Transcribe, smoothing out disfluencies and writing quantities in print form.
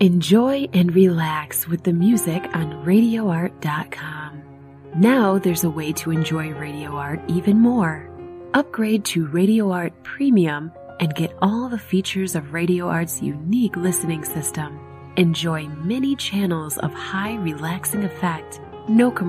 Enjoy and relax with the music on RadioArt.com. Now there's a way to enjoy Radio Art even more. Upgrade to Radio Art Premium and get all the features of Radio Art's unique listening system. Enjoy many channels of high relaxing effect, no